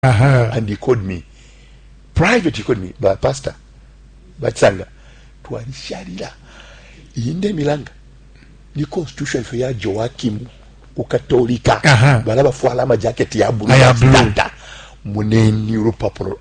And he called me private, he called me by pastor Batsanga twarisharira inde milanga ni constitution for ya Joachim ukatolika balaba fuala ma jacket ya blue tata muneni urupapuro.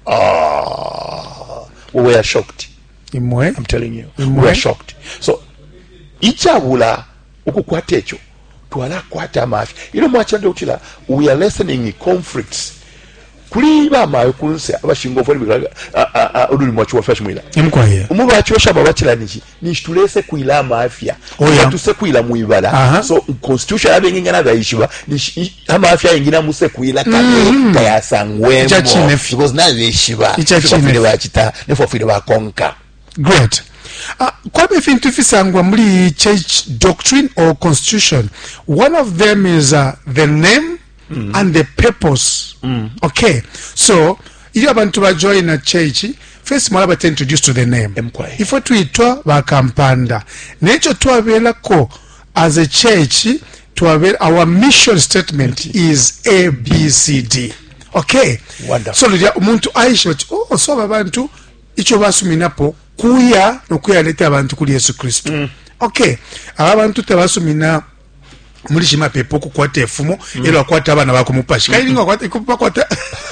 We were shocked. I'm telling you, we were shocked. So ichabula ukukwata echo twala kwata mafi ino mwachande utila we are lessening conflicts kuliba mayo kunse abashingo foni bikaga oduli mwachi wa fashion mwila imkwaye umubachi washaba bachila nishitulese kuila mafia tuse kuila muibala. So constitution abengingana baishiba amafia ingina muse kuila kaya sangwemo because na beshiba fide bachita nefo fide bakonka. Great. Kwa befintu fisangwa muli church doctrine or constitution, one of them is the name and the purpose. Okay, so iyo abantu ba join a church first mwala bate introduced to the name. Ifo tuitwa bakampanda necho twabelako as a church our mission statement is ABCD. Okay, wonderful. So umuntu aisha so abantu icho basuminapo kuya nokuya leta abantu kuli Yesu Kristo. Okay, abantu tabasumina muri shima pepo kukwata efumo ero akwata abana bakumupashi kairinga kwata ikupakwata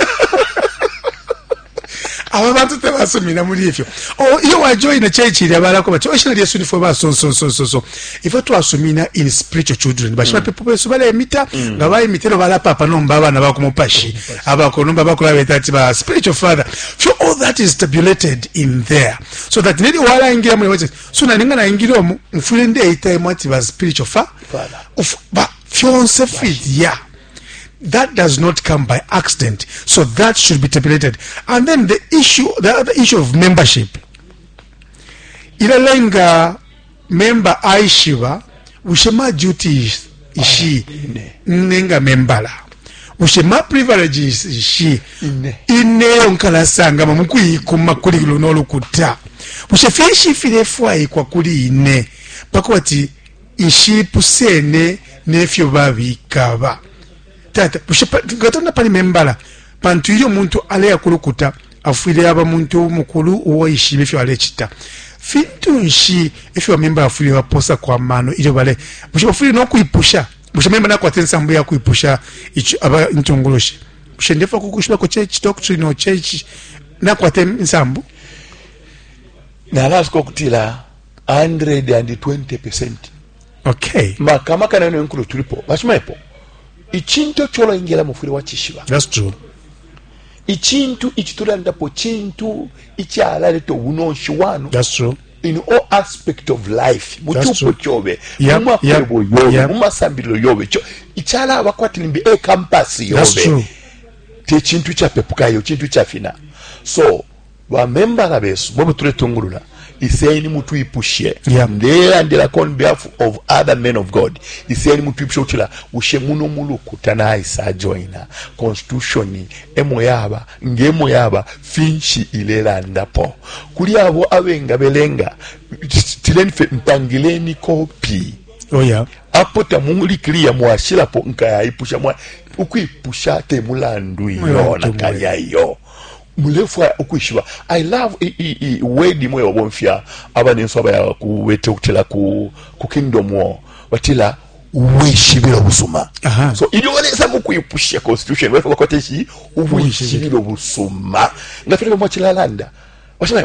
abantu tabasumina muri ifyo iyo wa join a church ile abalako bacho oshina Yesu nifo ba so if to asumina in spiritual children bashima pepo beso bale emita ngabaye mitero bala papa no mbaba na bakumupashi abako no mbaba kula betati ba spiritual father. So all that is tabulated in there so that nedi wala ingira mu wache so na ninga na ingira mu mfulende ita mwati ba spiritual father of ba fiance fit that does not come by accident, so that should be tabulated. And then the other issue of membership. Ilalenga member aishiva ushema duty ishi nenga membala ushema privileges ishi ine onkala sanga mamukui kumakuli lunolo kuta ushefishi filefwai kwa kuli ine pakwati ishi pusene nefyo babikaba tata gatona pali membala pantu iyo muntu ale yakulukuta afile aba muntu mukulu uwo ishime fyo ale chita fintu nshi ifyo memba afile waposa kwa mano iyo bale bushafile no kuipusha bushamemba na kwa tensambu ya kuipusha aba ntongoloshi bushendefa kukushiba ko church doctrine no church na kwa tensambu na lasko kutila 120%. Okay, makamaka na nkulu tulipo bashimepo ichinto cholo ingela mufuri wa chishiba. That's true. Ichintu ichitulanda po chintu ichala leto unonshi wano. That's true. In all aspect of life muchupo chobe mumakwebo yobe mumasambilo yobe ichala abakwati limbi campus yobe. That's true. Te chintu cha pepukayo chintu cha fina. So wa member la besu bobo tule tungulula iseni mutu ipushe ndela andela on behalf of other men of God iseni mutu ipushe uchila ushe muno muluku tana isa joina constitution emo yaba ngemo yaba finchi ilela ndapo kuli abo abenga belenga tilenfe mpangileni kopi apota mumuli clear mwashila po nkaya ipusha mwa ukuipusha te mulandu iyo na kaya iyo mulefwa okwishiba. I love wedi mwe wabonfya abane nsoba ya kuwete kutela ku kingdom wo watila uwishibilo busuma. So ili wale sabu kuipushia constitution wefa wakoteshi uwishibilo busuma ngafile mwachila landa washina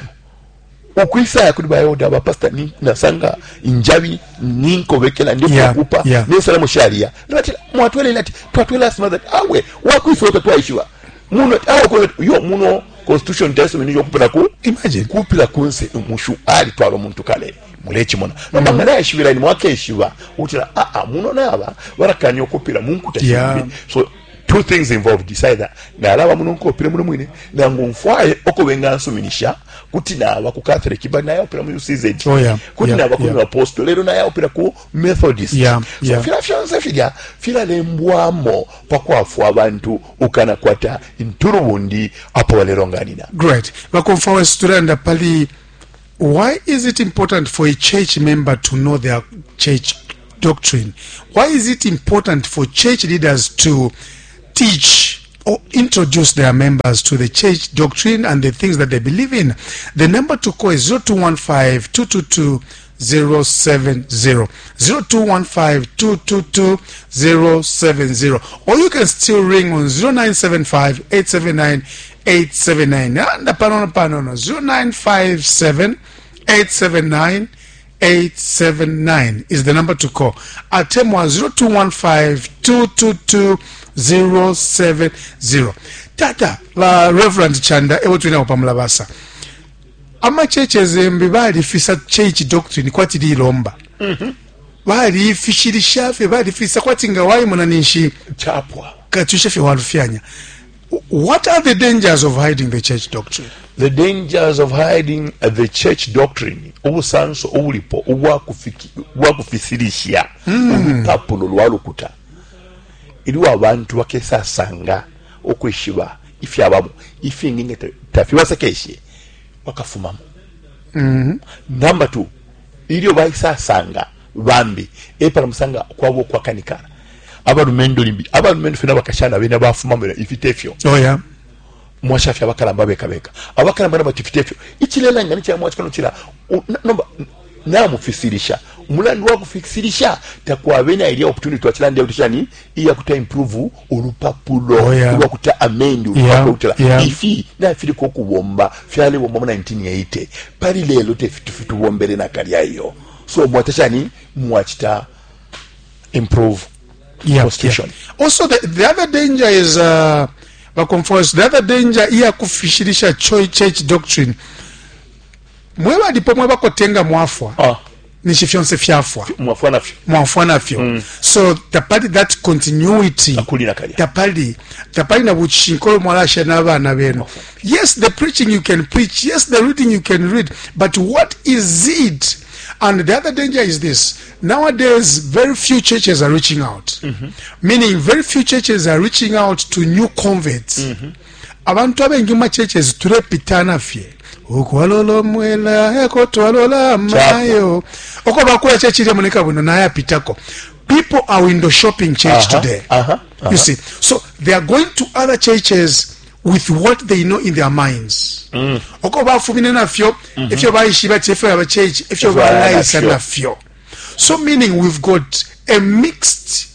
ukwisa ya kudiba yoda ba pastor ni nasanga injabi ninko bekela ndipo kupa ni salamu sharia natila mwatwele nati twatwele asma that awe wakwisa wote twaishiwa muno yo muno constitution testament yo kupela ku imagine kupila kunse mushu ali twalo muntu kale mulechi mona mama na yashibira ni mwake yeshiba utira muno naba barakanyo kupila munku tashimbi. So two things involved decide na alaba muno kopile muno mwine na ngumfwaye okobenga nsuminisha kuti na aba ku Catholic bana ya opera mu UCZ kuti na aba ku apostle lero na ya opera ku Methodist. So fila fianse fila lembwamo pakwafu abantu ukana kwata inturubundi apo waleronganina. Great. Bakonfawe student pali, why is it important for a church member to know their church doctrine? Why is it important for church leaders to teach or introduce their members to the church doctrine and the things that they believe in. The number to call is 0215-222-070, 0215-222-070, or you can still ring on 0975-879-879. 0957-879-879 is the number to call. Our term was 0215-222-070. Tata la Reverend Chanda ewo tulina opamula basa ama churches embi balifisa church doctrine kwati lilomba balifishirisha fe balifisa kwati nga wayi munanishi chapwa katushe fe walufyanya. What are the dangers of hiding the church doctrine? The dangers of hiding the church doctrine obusanso obulipo obwakufisirisha olupapulo lwalukuta iliwo abantu bakesasanga okweshiba ifi abamu ifi nginge tafi wasakeshe wakafumamu. Number 2, iliyo baisasanga bambi epala musanga kwabo kwa kanikara abalumendo limbi abalumendo fena bakashana bena bafumamira ifitefyo. Oh yeah. Mwashafi abakalamba bekabeka abakalamba nabatifitefyo ikilela ngani kya mwachikano kira nomba namufisirisha mulandi wakufisirisha takwa bena iliya opportunity wakilande utishani iya kuta improve olupapulo. Oh yeah. Kuta amend olupapulo. Yeah. Ifi na fili ko kubomba fyale bomba mu 1980 pali lelo tefitu bombere na kali ayo so mwatashani mwachita improve. Yeah, constitution. Yeah. Also the other danger is the other danger iya kufishirisha church doctrine mwewa dipo mwewa kotenga mwafwa nishifyonse fyafwa mwafwa nafyo. So tapali that continuity tapali na buchinkolo mwalasha na abana beno. Yes, the preaching you can preach, yes, the reading you can read, but what is it? And the other danger is this: nowadays very few churches are reaching out. Meaning very few churches are reaching out to new converts. Abantu abengi mu churches turepitana fye okwalolo mwela ekotwalola mayo oko bakula church ile moneka buno naye apitako. People are window shopping church today. You see, so they are going to other churches with what they know in their minds. Oko bafumine nafyo if you buy shiba chefe ya church if you buy lies nafyo. So meaning we've got a mixed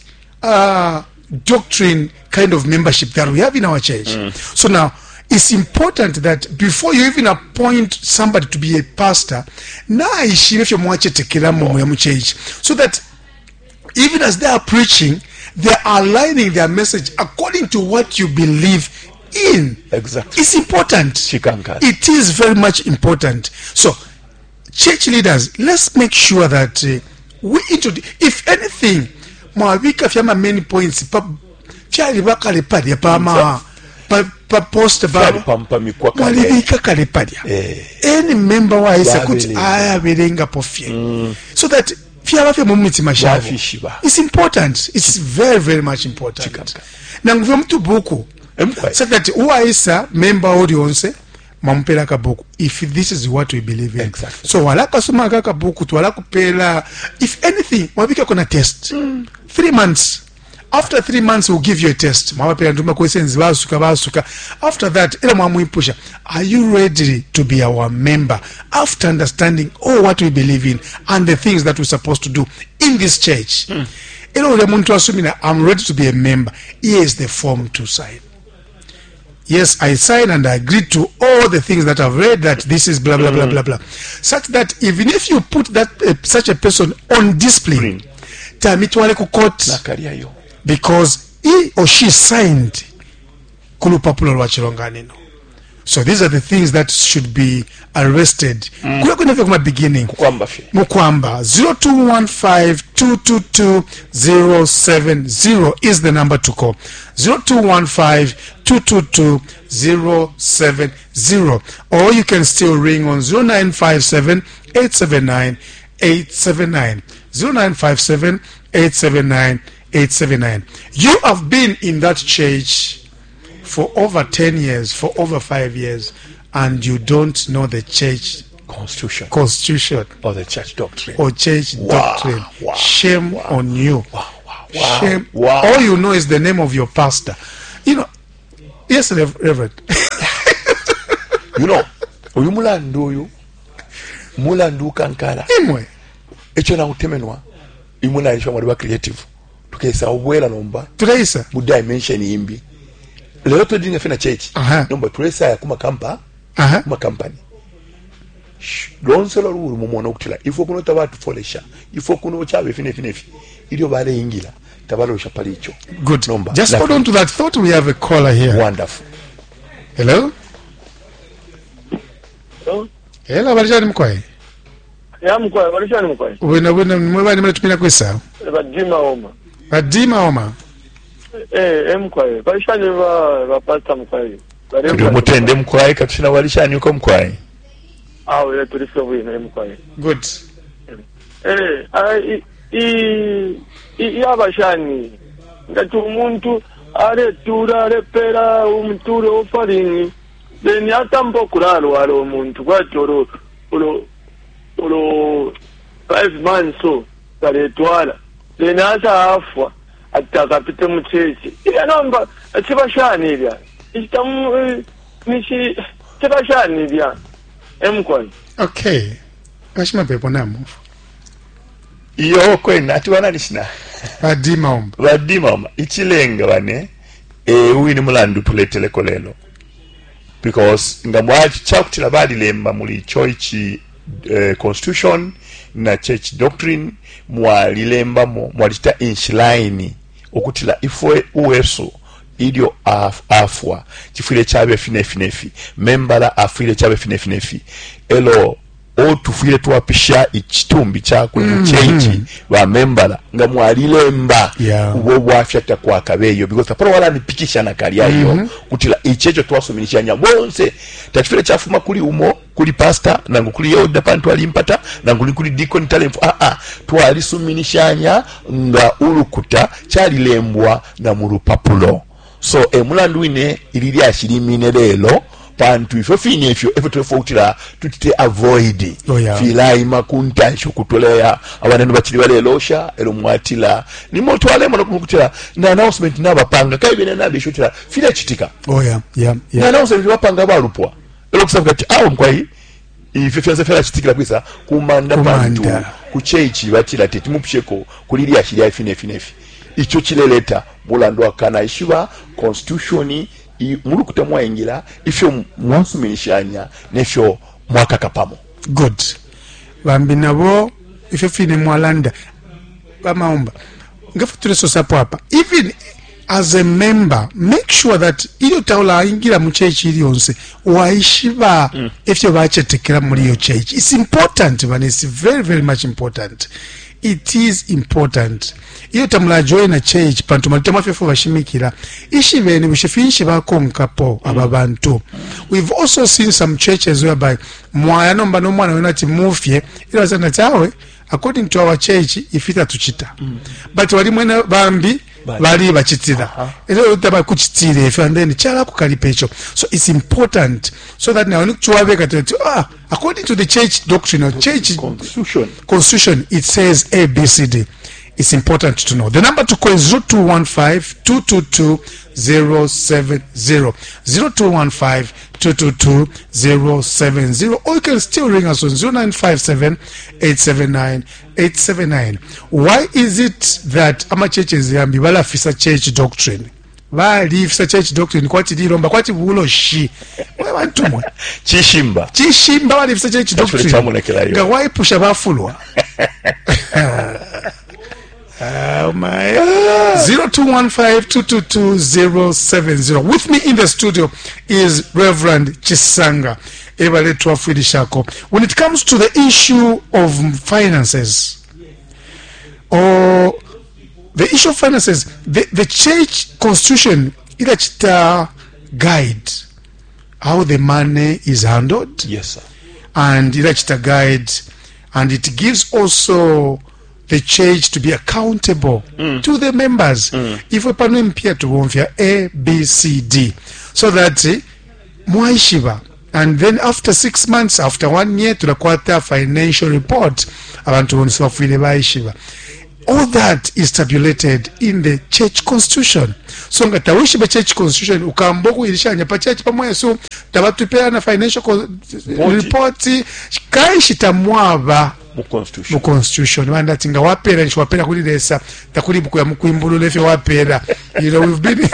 doctrine kind of membership that we have in our church. So now it's important that before you even appoint somebody to be a pastor, na ishibe fyo mwache tekela mu ya church, so that even as they are preaching, they are aligning their message according to what you believe in. Exactly. It's important. It is very much important. So church leaders, let's make sure that we introduce, if anything, mwabika fyama many points fyali bakale padya pa post ba mwalibika kale padya any member wa isa kuti ayaberenga pofye so that fyaba fye mu mitima shavu. It's important. It's very very much important. Nanguvyo mtu buku so that uwaisa member audience mampela kabuku if this is what we believe in. Exactly. So walaka soma kabuku twala kupela if anything wabika kuna test 3 months. After 3 months we'll give you a test. Mawapela nduma kwesenzi basuka. After that ila mwamuipusha, are you ready to be our member after understanding what we believe in and the things that we're supposed to do in this church? Ilo ule muntu asumina I'm ready to be a member. Here is the form to sign. Yes, I sign and I agree to all the things that I've read, that this is blah blah blah blah blah, such that even if you put that such a person on discipline, tamitwale ku court because he or she signed kulupapulo lwa chilonganino. So these are the things that should be arrested. From the beginning. Mukwamba 0215-222-070 is the number to call. 0215-222-070, or you can still ring on 0957-879-879. 0957-879-879. You have been in that church for over 10 years, for over 5 years, and you don't know the church constitution or the church doctrine. Doctrine. Wow. Shame on you. Wow. Shame. All you know is the name of your pastor. You know, Yes, Reverend. You know, uyu mulandu kankala. Imwe. Echo na utemenwa. Imuna alisha mwaliwa creative. Tukaisa uwela nomba. Tulaisa. Mu dimension imbi. Leo to dinga fina church. Nomba tulaisa ya kuma company. Lonselo lulu mumona okutila. Ifo kuno tabatu folesha. Ifo kuno chabe finefi. Ilio bale ingila. Tabalo shapalicho. Good. Nomba. Just hold on to that thought. We have a caller here. Wonderful. Hello? Hello, Barjani Mkwai. Ya Mkwai, Barjani Mkwai. Wena mwebani mnatumina kwesa? Badima Oma. Mkwai. Barjani wa pasta Mkwai. Ndio mutende Mkwai katusina walishani yuko Mkwai. Ya tulisa wina Mkwai. Good. Ya Barjani. Ngatu umuntu aretura arepera umuturo ofaringi. Then yatambo kuralo walo umuntu kwatoro ulo 5 months so kaletwala then asa afwa atakapite muchechi ile namba chibashani bya itamu nishi chibashani bya emkwani. Okay, kashima pepo namu iyo kwena ati wanalishina badima ichilenga bane uini mulandu tuletele kolelo because ngamwachi chakutila bali lemba muli choichi constitution na church doctrine mwalilemba mwalita inshline okutila ifwe uweso idio afwa chifile chabe finefi membala afile chabe finefi elo otufile tuwapisha ichitumbi chakwe mchechi wa membala nga mwalilemba uwo wafyata kwa kabeyo because taporo wala nipikisha na kalia hiyo kutila ichecho tuwasominisha nyabonse tachifile chafuma kuli umo kuli pasta nangu kuli yoda pantu walimpata nangu kuli deacon talent tuwalisuminishanya nga ulukuta chalilembwa na murupapulo so mulandu ine ilili ashilimine lelo pantu ifo fine ifyo efo tufutira tutite avoid filai makunta shukutolea abanenu bakiri balelosha elo mwatila ni moto wale mono kukutira na announcement nabapanga kaibene nabishutira file chitika na announcement bapanga balupwa elo kusaba kati mkwai ifyo fyanze fela chitikira kwisa kumanda pantu kuchechi batira tetimupsheko kulili ashiria fine icho chileleta mulando akana ishiba constitution mulukuta mwaingira ifyo mwansuminishanya nefyo mwakakapamo. Good. Bambi nabo ifyo fine mwalanda bamaomba ngafuture sosapo hapa even as a member make sure that iyo taula ingira mu church iliyonse waishiba ifyo bachetekera muri iyo church. It's important man, it's very much important. It is important. Iyo tamula join a church pantu malitema fefo bashimikira ishibene bushifinshi bakonkapo ababantu. We've also seen some churches whereby mwaya nomba no mwana wenati mufye ila zana tawe according to our church ifita tuchita but wali mwena bambi bali bachitira ero utaba kuchitire if and then chala kukalipecho. So it's important so that now according to the church doctrine or church constitution it says ABCD. It's important to know. The number to call is 0215-222-070. 0215-222-070. Or you can still ring us on 0957-879-879. Why is it that ama churches yambi wala fisa church doctrine? Why fisa church doctrine? Kwati dilomba, kwati bulo shi. Why want mwe? Chishimba wala fisa church doctrine. Nga why pusha bafulwa? Oh my 0215-222-070. With me in the studio is Reverend Chisanga Ebaletwa Fidishako. When it comes to the issue of finances or the issue of finances, the church constitution ilachita guide how the money is handled. Yes, sir. And ilachita guide, and it gives also the church to be accountable to the members. If we panempia to wonfia A, B, C, D, so that mwaishiva, and then after 6 months, after 1 year, to the quarter financial report, abantu wonfile baishiva. All that is tabulated in the church constitution. so nga tawishibe church constitution ukamboku ilishanya pa church pamwe so tabatupera na financial report kaishi tamwaba mu constitution wanda tinga wapera nshwapera kuli lesa takuli buku ya mkuimbulu lefe wapera you know we've been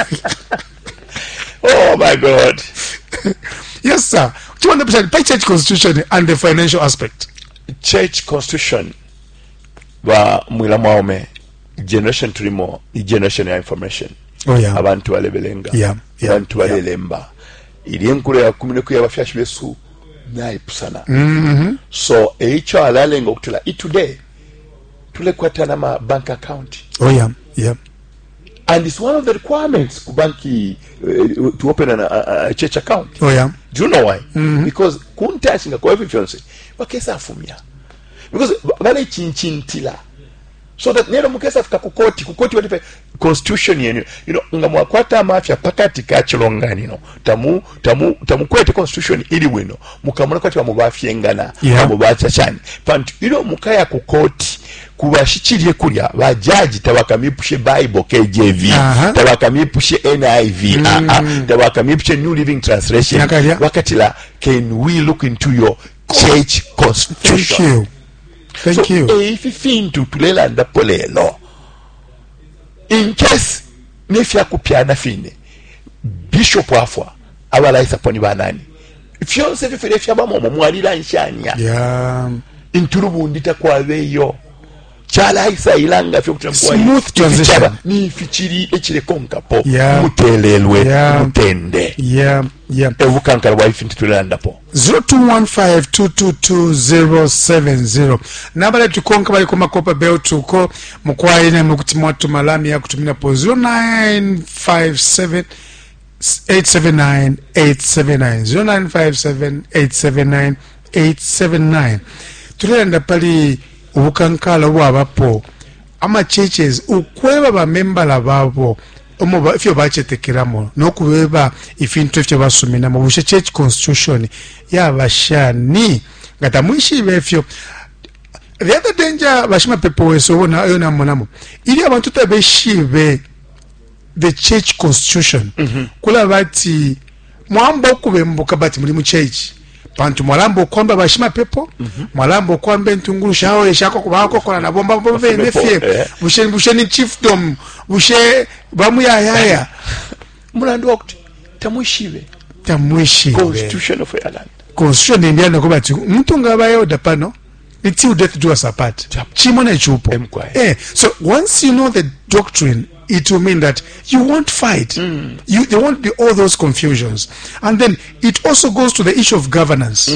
oh my god. Yes sir, 200% by church constitution and the financial aspect. Church constitution wa mwila mwaume generation tulimo generation ya information. Oh yeah. Abantu walebelenga. Yeah. Abantu walelemba. Ili enkulu ya kumineku ya wafyashi besu naipusana. So echo alalenga okutula today tule kwatana ma bank account. Oh yeah. And it's one of the requirements to banki to open a church account. Oh yeah. Do you know why? Because kuntashinga kwa every fiance wakesa afumya. Because vale chinchintila. So that nero mukesa fika kukoti walipe constitution yenu. You know, ngamwakwata mafya pakati kachilongani no. Tamu kwete constitution ili wino. Mukamuna kwati wa mubafyengana. Yeah. Mubachachani. Pantu, ilo mukaya kukoti kubashikirie kulya bajaji tabakamipushe Bible KJV tabakamipushe NIV tabakamipushe New Living Translation wakati la can we look into your church constitution. Thank you. So if you think to tulela ndapolelo in case nefya kupyana fine bishop afwa abalaisa poni banani if you say fifire fya bamo mwalira nshanya inturubundita kwa beyo chala isa ilanga fyo kutambua smooth transition ni fichiri echire konkapo mutelelwe mutende evukankala wa ifinti tulanda po 0215222070 nabale tukonka bali kuma kopa bell tuko mukwaye na mukutimwa tumalami ya kutumina po 0957 879 879 tulenda pali ubukankala bwabapo ama churches ukweba ba member lababo omuba ifyo bachetekeramo nokubeba ifintu ifyo basumina mu bushe church constitution ya bashani ngata mwishi befyo. The other danger bashima people weso wona yona monamo ili abantu tabeshibe the church constitution kula bati mwambo kubembuka bati muri mu church pantu mwalambo kwamba bashima pepo mwalambo kwamba ntunguru shaho eshako kubako kola na bomba bomba nefye bushe ni chiefdom bushe bamu ya mulando okuti tamwishibe constitution of Ireland constitution ndiana ko bati muntu ngabayo dapano until death do us apart chimona chupo so once you know the doctrine it will mean that you won't fight. There won't be all those confusions. And then it also goes to the issue of governance.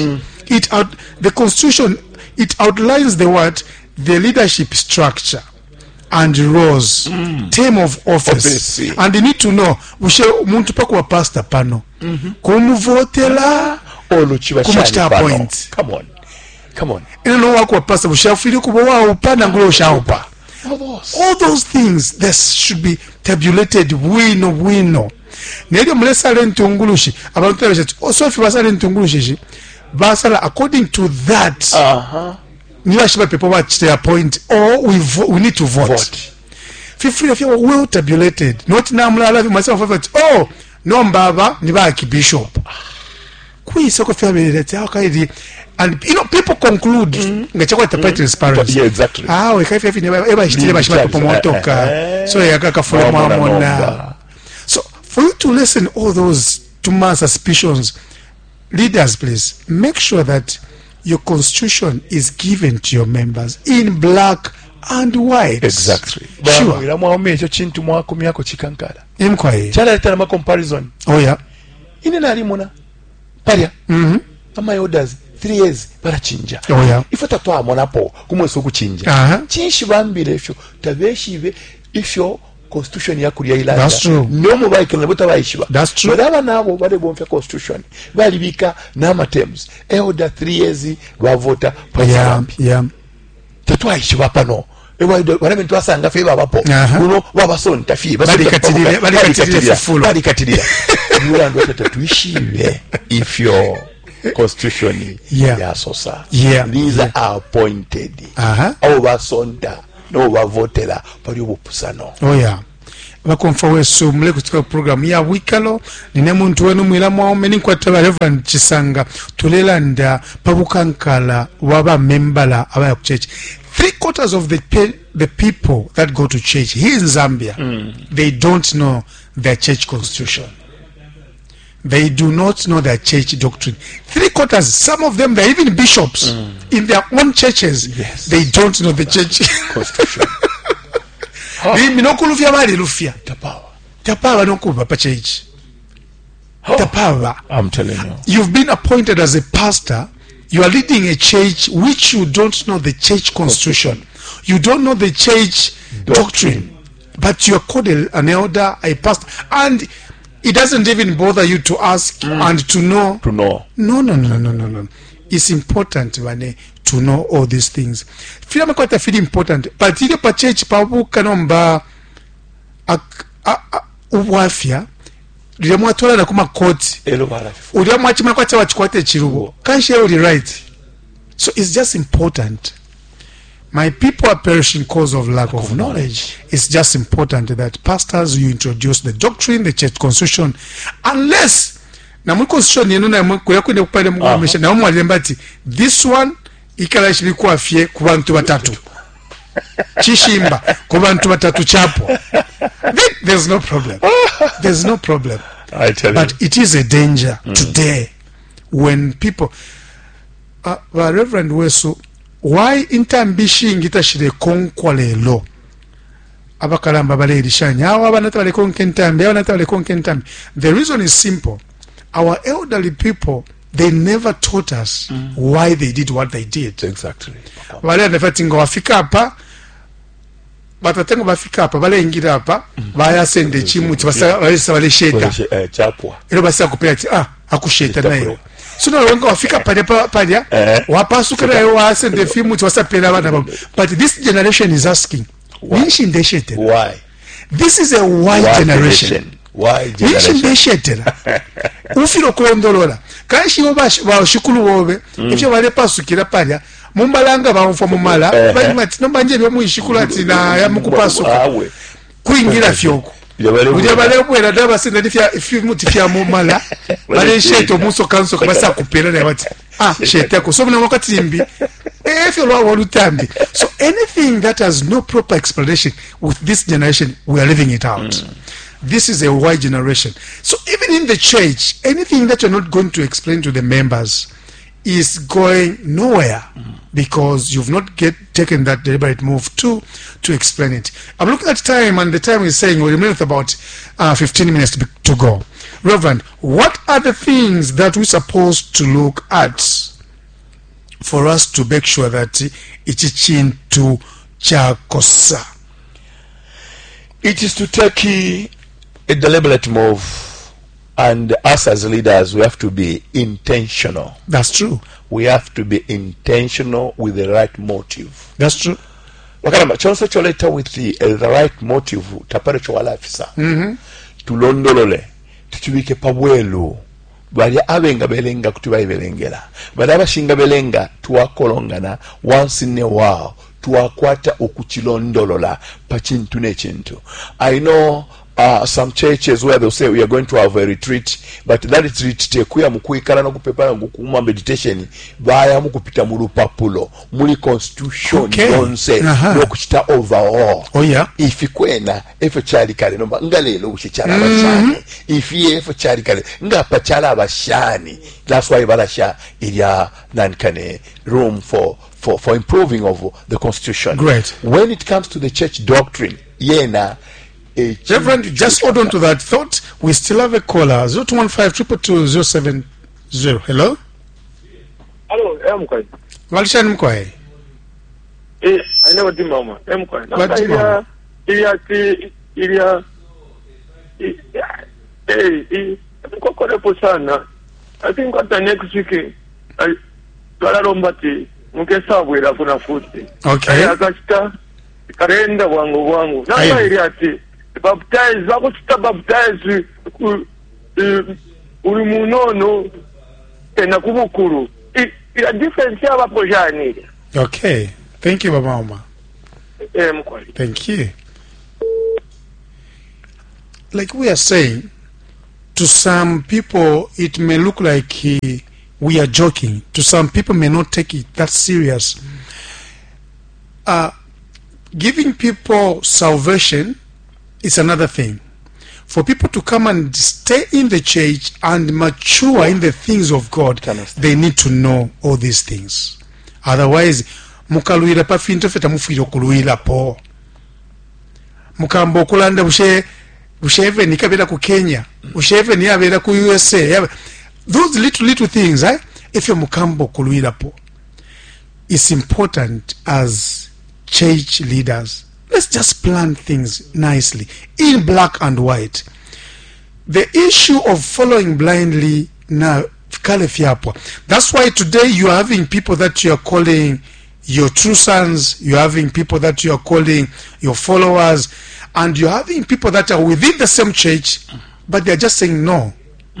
The constitution, it outlines the leadership structure and roles, term of office. And they need to know, muntu pa kwa pastor pano. Kumuvotela, kumachita point. Come on. Ino no wako pastor, bushafiri kubawa upana ngulo ushaupa. All those things that should be tabulated. We know. Nero mulesa lentungulushi abantu tabashati also if basala lentungulushi basala according to that niba shiba people watch their point or we need to vote. Feel if you are well tabulated not namula myself no mbaba niba bishop kwisa ko family that akaidi. And people conclude ngachakwa tapata transparency. Yeah, exactly. We kai fifi eba shitile bashima pomotoka. So yakaka follow mona. So for you to listen all those to my suspicions, leaders, please make sure that your constitution is given to your members in black and white. Exactly. Sure. Ila mwaume echo chintu mwakomi yako chikankala. Mkwaye. Chala letana ma comparison. Oh yeah. Ine nali muna. Paria. Ama orders 3 years barachinja. Oh yeah. Ifata twa monapo kumweso kuchinja. Chinshi bambire efyo tabeshibe ifyo constitution yakuri ya Ireland. That's true. No mubaikana buta bayishiba. That's true. Baba nabo bale bomfya constitution. Balibika nama terms. Order 3 years bavota president. Yeah. Tatwa ishiba pano. Wale mtu asanga fe babapo. Kuno babasoni tafi balikatirira. Yulando tatuishibe ifyo constitution ya sosa. These are appointed. Abo basonda no bavotera bali obupusano. Oh yeah. bakonfa wesu mule kutika program ya wikalo nine muntu wenu mwilamu wao meni kwa taba Reverend Chisanga tulelanda pabukankala waba membala aba ya church. 3/4 of the people that go to church here in Zambia, they don't know their church constitution. They do not know their church doctrine. 3/4, some of them, they're even bishops in their own churches. Yes. They don't know the church constitution. Tapawa no kuba pa church. Tapawa. I'm telling you. You've been appointed as a pastor. You are leading a church which you don't know the church constitution. You don't know the church doctrine. But you are called an elder, a pastor, and it doesn't even bother you to ask and to know. To know. No. It's important, Vane, to know all these things. Feel quite feel important. But ile pa church pa buka nomba uwafia liamwatola na kuma court. Uliamwachima kwa wachikwate chirugo. Can't share the right. So it's just important. My people are perishing because of lack of knowledge. It's just important that pastors, you introduce the doctrine, the church constitution, unless na mu constitution yenu na kuya kwende kupale mu commission na mu alembati this one ikala shilikuwa fie ku bantu batatu chishimba ku bantu batatu chapo. There's no problem. There's no problem. I tell but you. It is a danger today when people Reverend Wesu, why intambishi ngitashire konkwa lelo abakalamba balirishanya awo abanata bale konkentambi abanata bale konkentambi. The reason is simple. Our elderly people, they never taught us why they did what they did. Exactly. Wale anafatinga wafika hapa batatenga bafika hapa bale ingira hapa baya sende chimu tibasa bale sheta chapwa ilo basa kupea akusheta nayo. So no wenga wafika pale wapasuka nayo wasende fimu tibasa pela bana babo. But this generation is asking why? This is a why generation. Why generation? Ufiro kuondolola kashi wa shukulu wobe ifyo wale pasukira palya mumbalanga bamfa mumala bali mati nombanje byo mwishukulu ati na ya mukupasuka kuingira fyoko uje bale bwera daba senda difya ifyo muti fya mumala bale sheto muso kanso kabasa kupera na bati shete ko so mna wakati imbi ifyo lo walutambi. So anything that has no proper explanation with this generation, we are leaving it out. This is a wide generation. So even in the church, anything that you're not going to explain to the members is going nowhere because you've not taken that deliberate move to explain it. I'm looking at time, and the time is saying we remain with about 15 minutes to go. Reverend, what are the things that we're supposed to look at for us to make sure that it's into chakosa? It is to take a deliberate move, and us as leaders, we have to be intentional. That's true. We have to be intentional with the right motive. That's true. Wakalamba chonse choleta with the right motive tapare chowala afisa. Tulondolole tuchibike pabwelu bali abenga belenga kutuba ibelengera bali abashinga belenga tuwakolongana once in a while tuwakwata okuchilondolola pachintu nechintu. I know some churches where they'll say we are going to have a retreat, but that retreat tekuya mukuikala no kupepana ngukuma meditation baya mukupita mu lupapulo muli constitution yonse no kuchita overall. Oh yeah. If ikwena efe chali kale no ngalelo ushichala abashani if efe chali kale ngapa chala abashani. That's why balasha ilya nankane room for improving of the constitution. Great. When it comes to the church doctrine, yena Reverend, just hold on to that thought. We still have a caller. 0215 222 Hello? Hello, Mkwai. Walishani Mkwai. I never did mama. Mkwai. Mkoko sana. I think at the next week, Lombati, Mukesabwe, Lafuna Futi. Okay. Agasta, Karenda Wangu. Nanga iliati. Baptize, wako chita baptize ulimunono tena kubukuru. Ila difference ya wapo jani. Okay. Thank you, Baba Oma. Mkwali. Thank you. like we are saying, to some people it may look like we are joking. To some people may not take it that serious. Giving people salvation is another thing. For people to come and stay in the church and mature in the things of God, they need to know all these things. Otherwise, mukaluira pa finto feta mufiro kuluira po. Mukambo kulanda busheve ni kabela ku Kenya, busheve ni abela ku USA. Those little things, if you mukambo kuluira po, it's important as church leaders. Let's just plan things nicely, in black and white. The issue of following blindly now, that's why today you are having people that you are calling your true sons, you are having people that you are calling your followers, and you are having people that are within the same church, but they are just saying no.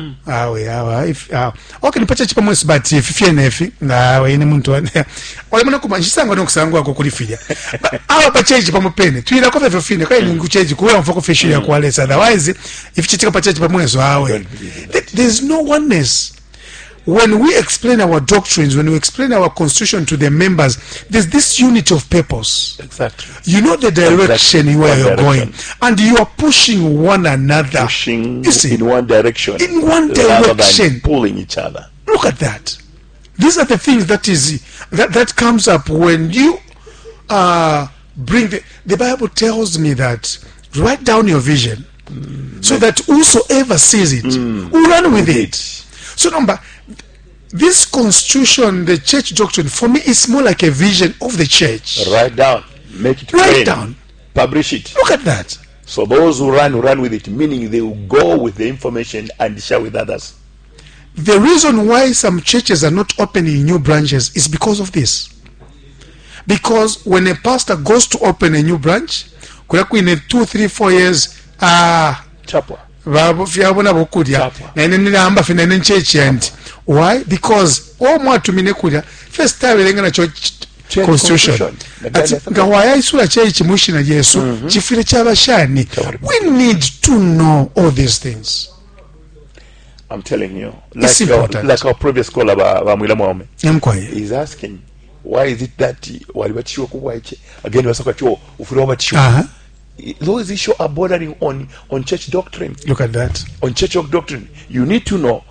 Okay, nipacha chipa mwesi bati fifia nefi na wene muntu wale mwana kumanchisangwa no kusangwa kwa kulifia awa pa cheji pa mupene tuila kwa fefine kwa ni ngucheji kuwa mfoko feshi ya kuwalesa. Otherwise if chitika pa cheji pa mwezo there's no oneness. When we explain our doctrines, when we explain our constitution to the members, there's this unity of purpose. Exactly. You know the direction where you're going, and you are pushing one another. Pushing you see, in one direction. In one direction. Rather than pulling each other. Look at that. These are the things that comes up when you bring the Bible tells me that write down your vision so that whosoever sees it will run with it. So number this constitution, the church doctrine, for me is more like a vision of the church. Write down, make it write plain, down, publish it. Look at that. So those who run with it, meaning they will go with the information and share with others. The reason why some churches are not opening new branches is because of this. Because when a pastor goes to open a new branch, in 2, 3, 4 years, Chapwa. Why? Because first time constitution we need to know all these things. I'm telling you, like our previous caller is asking, why is it that again those issues are bordering on church doctrine. Look at that. On church doctrine, you need to know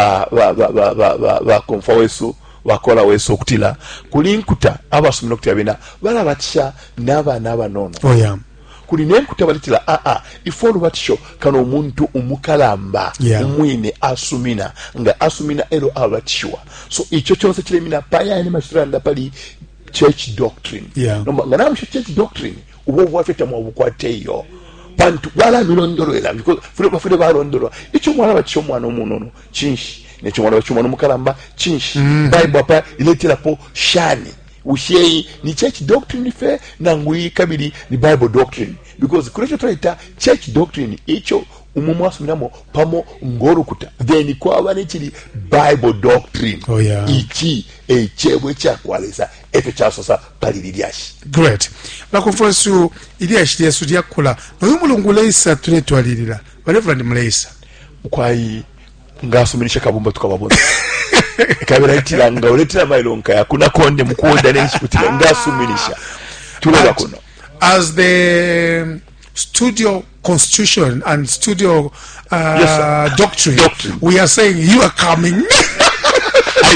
konfa wesu wakola wesu okutila kulinkuta abasomera okutya bina bala batisha naba nono. Oh yeah. Kuli nenkuta balitila ifo lubatisho kano omuntu umukalamba umwine asumina nga asumina ero abatishwa. So icho kyonse kilemina paya ne mashiranda pali church doctrine. Yeah. No ngana church doctrine ubo bwafeta mu bukwateyo pantu bala milondoro era because fule balondoro icho mwana bacho mwana omunono chinshi necho mwana bacho mwana mukalamba chinshi bible apa iletera po shani ushei ni church doctrine fe nangui kabiri ni bible doctrine because kulecho twaita church doctrine icho umumu asuminamo pamo ngorukuta then kwa abane chili bible doctrine. Oh yeah. Ichi echebwe chakwalesa efe chasosa palililiashi. Great. La konferensu iliashi yesu diakola no mulungu leisa tunetwalilira Reverend Mleisa kwai ngasuminisha kabumba tukababona kabira itira nga oletira mailonka yakuna konde mukuoda nenshikutira ngasuminisha tulola kuno as the studio constitution and studio yes, doctrine, we are saying you are coming. I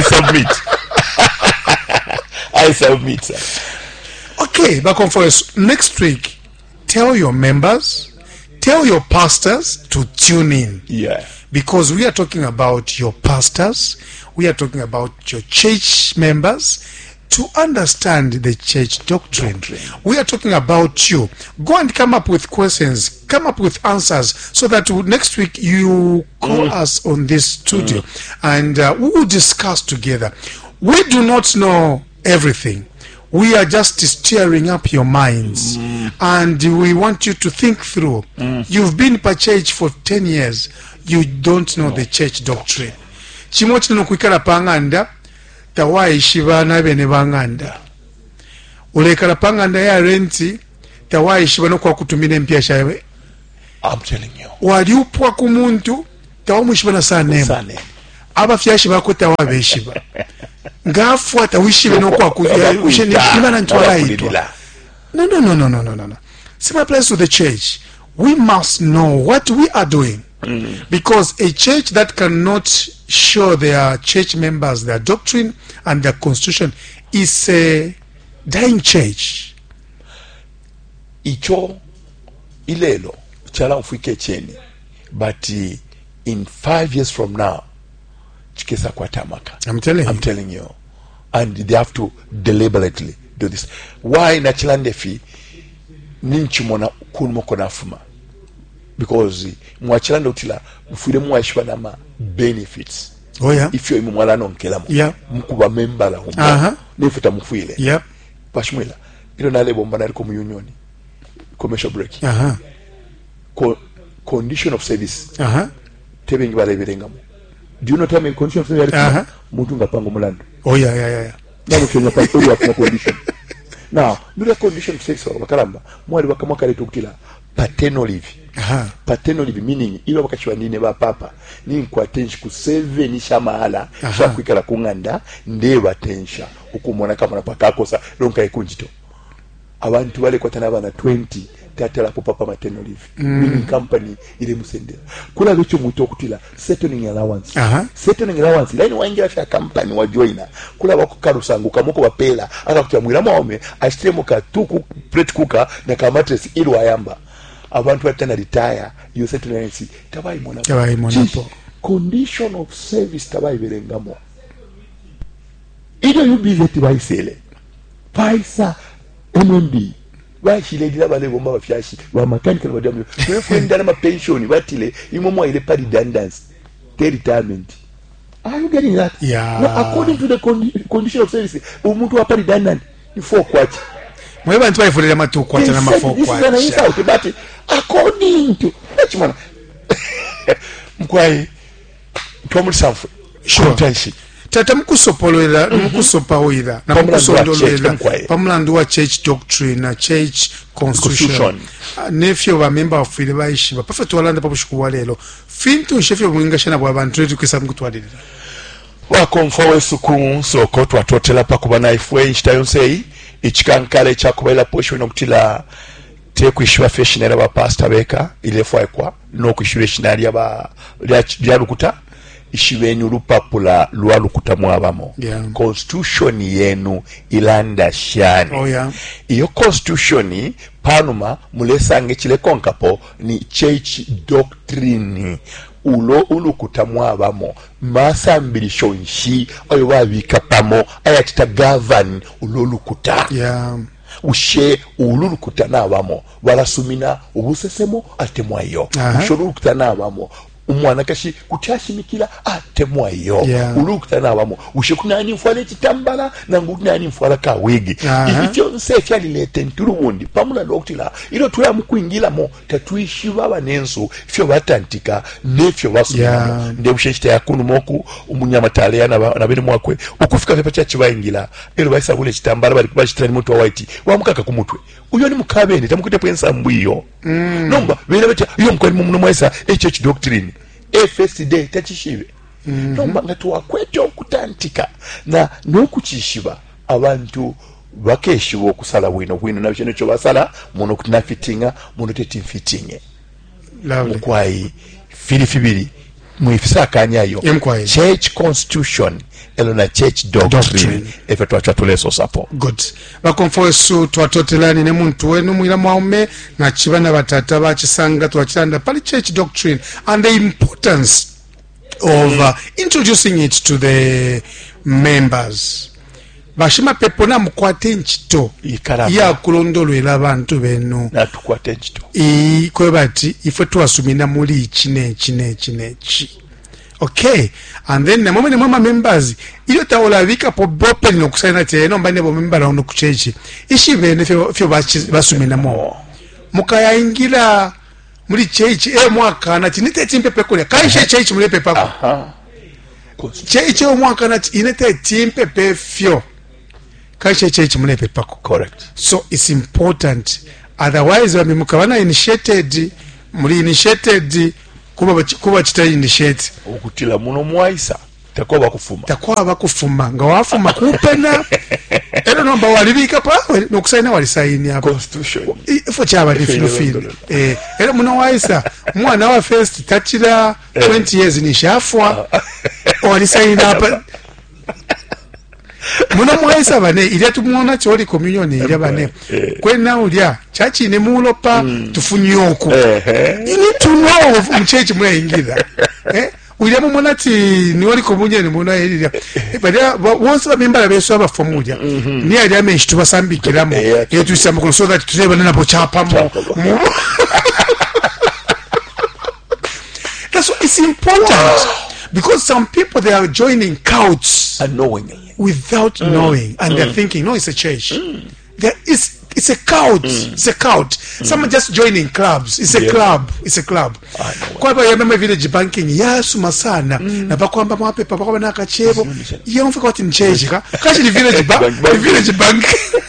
submit, sir. Okay, back on for us next week. Tell your members, tell your pastors to tune in. Yeah. Because we are talking about your pastors, we are talking about your church members to understand the church doctrine. We are talking about you. Go and come up with questions, come up with answers, so that next week you call us on this studio and we will discuss together. We do not know everything. We are just stirring up your minds and we want you to think through. You've been per church for 10 years. You don't know the church doctrine. Chimochi no kuikala panganda tawaishi bana bene banganda. Ulekala panganda ya renti tawaishi bano kwa kutumina mpya shawe. I'm telling you. waliupwa ku muntu tawamwishiba na sanemu Sane. abafyashi bakota wabeshiba ngafuata wishibe nokwakuvya ushenishimana ntwalaitwa. No. Similar place to the church. We must know what we are doing. Because a church that cannot show their church members their doctrine and their constitution is a dying church. Icho ilelo chala mfike cheni, but in 5 years from now chikesa kwa tamaka. I'm telling you, and they have to deliberately do this. Why na chilandefi ninchimona kunmoko nafuma, because mwachilanda utila mfuire mwashwa nama benefits. Oh yeah. If you mwala nonkela yeah. mkuba memba la humba nifuta mfuile yeah. Pashmwila ilo nale bomba naliko muyunioni commercial break condition of service tebe ngibale birengamu. Do you know time condition of service muntu ngapango mulando. Oh yeah. Nalo kwenye pastori wa condition. Now ndio condition of service wakalamba mwali wakamwaka leto kutila paternal leave. Paternal leave meaning ilo wakachwa nine ba papa ni nkwatenshi ku 7 ni shamahala sha kwikala kunganda ndeba tensha ukumona kama napakakosa lonka ikunjito abantu bale kwatana bana 20 tatela po papa maternal leave meaning company ile musendera kula lucho muto okutila settling allowance settling allowance line waingira fya company wa joiner kula bakukarusangu kamoko bapela akakutya mwira mawome ashitemo ka tuku plate cooker na ka mattress ilo ayamba abantu batana retire you settling tabai mona condition of service tabai berengamo ido yubizeti baisele paisa MMB bashiledira bale bomba bafyashi ba mechanical badamu kwenda na pension batile imomo ile pa redundancy retirement. Are you getting that? Yeah. Now, according to the condition of service umuntu wa pa redundant ni 4 kwacha mwe bantu bayifulira matu kwacha na mafo kwacha this is an but according to chimana mkwai twamulisanfu sure tata mkusopolwela mkusopaoira na mkusondolwela pamulandu wa church doctrine na church constitution nefyo ba member of ile baishiba perfect walanda pabushikuwa lelo fintu nshefyo mwingashana bwa bantu etukisa mkutwadilira wakonfowe suku soko twatotela pakuba na ifwe nchitayonsei ichikankale chakubaila posho nokutila tekwishwa feshionera ba pastor beka ile fwaikwa no kwishwe shinali aba lya lukuta ishibenyu lupapula lwa lukuta mwabamo constitution yenu ilanda shani iyo constitution panuma mulesange chile konkapo ni church doctrine ulo ulukuta mwabamo masambilisho nshi oyo wabika pamo ayatita govern ulo lukuta ushe ululukuta nabamo balasumina ubusesemo atemwayo usholukuta nabamo umwana kashi kutyashimikira atemwayo ululukuta nabamo ushe kunani mfwale chitambala na ngunani mfwala kawege ibyo nse fyalilete ntulubundi pamula doktila ilo tuya mukuingila mo tatuishi baba nenso fyo batantika nefyo basumina nde usheshita yakunu moku umunyamatale na bene mwakwe ukufika pepa chachi baingila elo baisa bule chitambala bali kubashitani mtu wa white wamukaka kumutwe uyo ni mukabene tamukute pwensa mbuyo nomba bene bacha iyo mkwani mumuno mwaisa church doctrine first day tachishibe nomba ngatuwa kwete okutantika na nokuchishiba abantu bakeshiwo kusala wino na bishene cyo basala muno kutina fitinga muno teti fitinge mukwai filifibiri muifisa kanyayo church constitution elona church doctrine efe twacha tuleso sapo good bakonfoesu twatotelani ne muntu wenu mwira mwaume na chibana batata bachisanga twachanda pali church doctrine and the importance of introducing it to the members bashima pepo na mukwate nchito ya kulondolwela abantu benu na tukwate nchito kwe bati ifwe tuwasumina muli ichi okay and then na mweme mwema members iyo taola vika po bope ni nokusana te nomba nebo member na kuchechi ishi vene fyo basumina mo mukaya ingila muli chechi mwaka na tinite timpepe kule kaishe chechi mule pepa chechi mwaka na tinite timpepe fyo kaishe chechi mule pepa correct so it's important otherwise wamimukabana initiated muli initiated kuba kita initiate okutila muno mwaisa takwaba kufuma nga wafuma kupena era nomba walibika pawe nokusaina walisaini hapo constitution ifo chaba difino era muno waisa mwana wa first tachira 20 years ni shafwa walisaini hapa muno mwaisa bane ilya tumuona choli communion ilya bane kwena ulya chachi ne mulopa tufunyoko you need to know mchechi mwaingira ulya mumona ti ni wali communion ni muna ilya bada wonse bamemba beso abafomulya ni alya menshi tubasambikiramo yetusamba so that tuleba nabo chapamo that's why it's important because some people they are joining cults unknowingly without knowing and they're thinking no it's a church it's a cult it's a cult someone just joining clubs it's a club kwa hivyo yamema village banking yasuma sana na bakwamba mapepa bakwamba nakachebo yomfika wati nchejika kashi ni village bank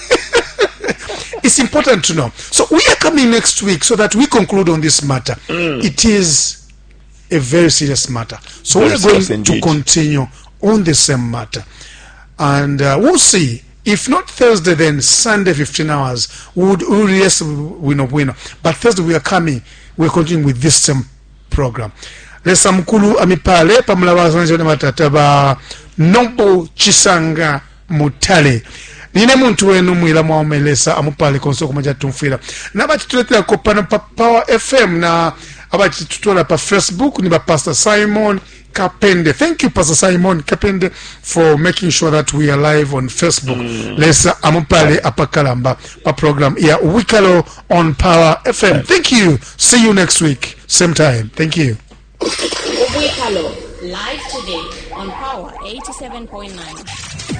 it's important to know so we are coming next week so that we conclude on this matter it is a very serious matter so we are going to continue on the same matter and we'll see if not Thursday then Sunday 15 hours we'll yes winner but Thursday we are continuing with this same program lesa mkulu amipale pamula wazanjone matataba Noble Chisanga Mutale nine muntu wenu mwila mwaomelesa amupale konsoko maja tumfila na bati tuletela kopana pa Power FM na abati tutola pa Facebook ni ba Pastor Simon Kapende. Thank you, Pastor Simon Kapende, for making sure that we are live on Facebook. Lesa amupale apakalamba pa program ya Wikalo on Power FM. Thank you. See you next week, same time. Thank you. Wikalo live today on Power 87.9.